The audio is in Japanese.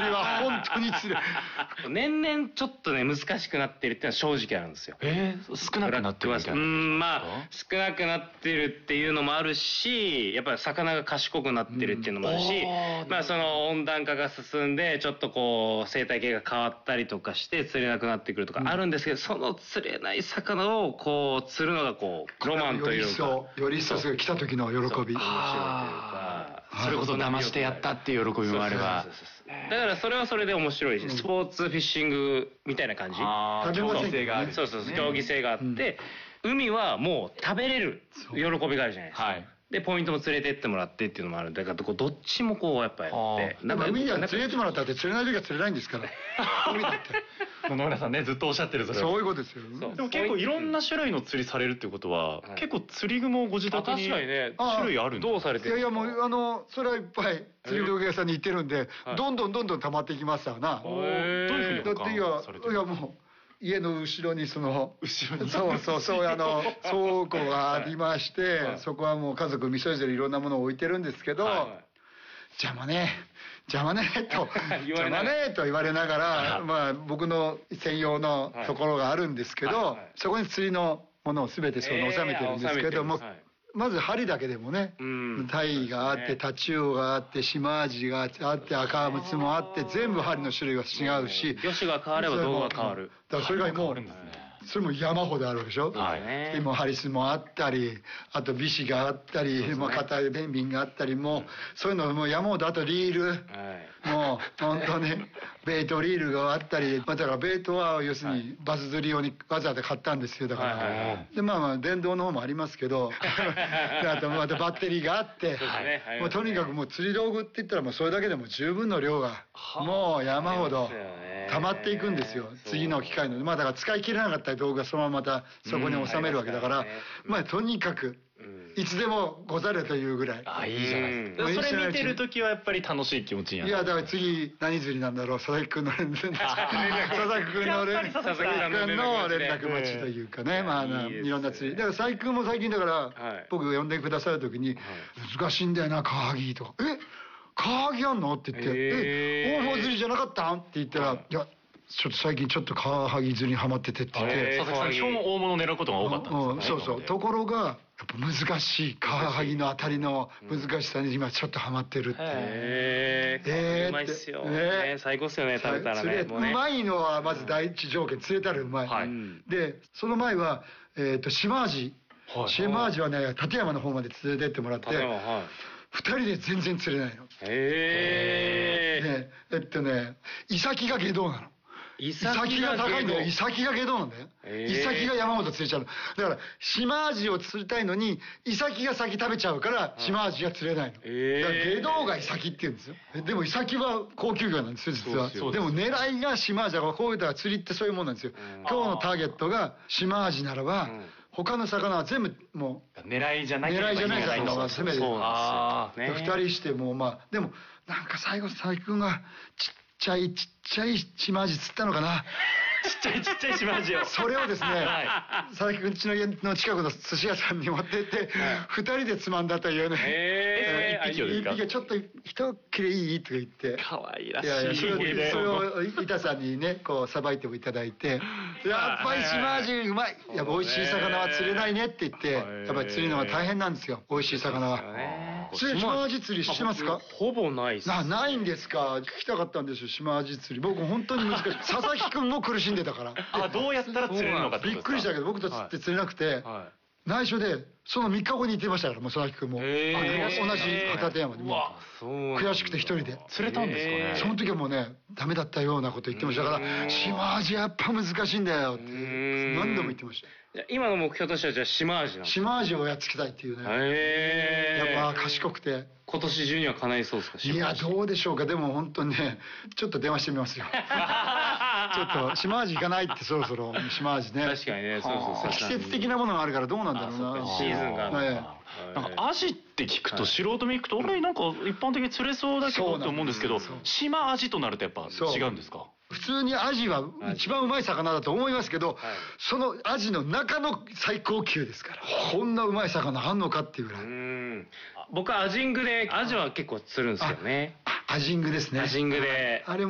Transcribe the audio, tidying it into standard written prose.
は本当に釣れ年々ちょっとね難しくなってるっていうのは正直あるんですよ。 少なくなってるみたいな。 まあ少なくなってるっていうのもあるし、やっぱり魚が賢くなってるっていうのもあるし、まあその温暖化が進んでちょっとこう生態系が変わったりとかして釣れなくなってくるとかあるんですけど、その釣れない魚をこう釣るのがこうロマンというか、 より一層来た時の喜び、面白いというか、 それこそ騙してやったっていう喜びもあれば、 だからそれはそれで面白いし、スポーツフィッシングみたいな感じ、 競技性がある。 そうそうそう、競技性があって、海はもう食べれる喜びがあるじゃないですか。でポイントも連れてってもらってっていうのもあるんだから、どっちもこうやっぱやって、 海には連れてってもらったって釣れない時は釣れないんですから。海だって野村さんねずっとおっしゃってる。 そういうことですよ。 でも結構いろんな種類の釣りされるっていうことは、結構釣り具もご自宅に種類あるんですか？ どうされてる？ いやもうそれはいっぱい釣り道具屋さんに行ってるんで、どんどん溜まっていきますわな。 どういうふうに保管されてる？ いやもう家の後ろにそう倉庫がありまして、そこはもう家族それぞれいろんなものを置いてるんですけど、邪魔ねと言われながら、まあ僕の専用のところがあるんですけど、そこに釣りのものを全て収めてるんですけども、まず針だけでもね、タイがあってタチウオがあってシマアジがあって赤ムツもあって、全部針の種類が違うし、 魚種が変われば道具が変わる。 だからそれがもうそれも山ほどあるでしょ。でもハリスもあったり、あとビシがあったり、硬いベンビンがあったり、もうそういうのもう山ほど、あとリール、もう本当ねベイトリールがあったり、だからベイトは要するにバス釣り用にわざわざ買ったんですよ。だからでまあ電動の方もありますけどあとまたバッテリーがあって、もうとにかくもう釣り道具って言ったらもうそれだけでも十分の量がもう山ほど溜まっていくんですよ、次の機会の。まあだから使い切れなかった道具がそのまままたそこに収めるわけだから、まあとにかくいつでもござれというぐらい。 いいじゃないですか。それ見てるときはやっぱり楽しい気持ちになる。 いやだから次何釣りなんだろう、佐々木君の連絡待ちというかね、まあいろんな釣りだから佐々木君も最近だから僕が呼んでくださるときに難しいんだよなカワハギとか、カワハギあんのって言って、大物釣りじゃなかったんって言ったら、いやちょっと最近ちょっとカワハギ釣りにハマっててって言って、 佐々木さん基本大物を狙うことが多かったんですよね。 そうところがやっぱ難しいカワハギの当たりの難しさに今ちょっとハマってるっていう。 うまいっすよ最高っすよね、食べたらね。 うまいのはまず第一条件、釣れたらうまい。でその前はシマアジはね館山の方まで連れてってもらって、2人で全然釣れないの。イサキが下道なの。イサキが高いんだよ。イサキが下道なんだよ。イサキが山ほど釣れちゃう。だからシマアジを釣りたいのにイサキが先食べちゃうからシマアジが釣れないの。だから下道がイサキって言うんですよ。でもイサキは高級魚なんですよ実は。でも狙いがシマアジだから、こういうのは釣りってそういうもんなんですよ。今日のターゲットがシマアジならば他の魚は全部もう狙いじゃない魚が攻めてる。2人してもまあでもなんか最後佐々木君がちっちゃいシマアジ釣ったのかな。 ちっちゃいシマアジを。 それをですね、佐々木君家の家の近くの寿司屋さんに持ってって、2人でつまんだというね。一匹ちょっと一切れいいとか言って。 可愛らしい。 それを板さんにね、こうさばいてもいただいて、やっぱりシマアジうまい。やっぱ美味しい魚は釣れないねって言って、やっぱり釣るのが大変なんですよ。美味しい魚は。シマアジ釣りしてますか？ ほぼないっす。 ないんですか。聞きたかったんですよ、シマアジ釣り。僕本当に難しい。佐々木君も苦しんでたから。 どうやったら釣れるのかってことですか？ びっくりしたけど、僕と釣って釣れなくて、内緒でその3日後に行ってましたから、もう佐々木君も同じ片山でも悔しくて一人で釣れたんですかね。 その時はもうねダメだったようなこと言ってましたから、シマアジやっぱ難しいんだよって何度も言ってました。 今の目標としてはじゃあシマアジなんですか？ シマアジをやっつけたいっていうね。やっぱ賢くて今年中には叶いそうですか？ いやどうでしょうか。でも本当にねちょっと電話してみますよ。ちょっとシマアジ行かないってそろそろシマアジね。 確かにね。そう季節的なものがあるからどうなんだろうな。 シーズンがある。 なんかアジって聞くと素人目聞くと俺なんか一般的に釣れそうだけどって思うんですけど、シマアジとなるとやっぱ違うんですか？ 普通にアジは一番うまい魚だと思いますけど、そのアジの中の最高級ですから、こんなうまい魚あんのかっていうぐらい。 僕はアジングでアジは結構釣るんですよね。 アジングですね。 アジングで。 あれも